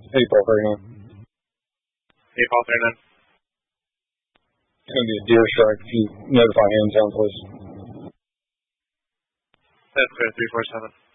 April 39. April 39. It's going to be a deer strike if you notify Amtown, please. That's good, 347.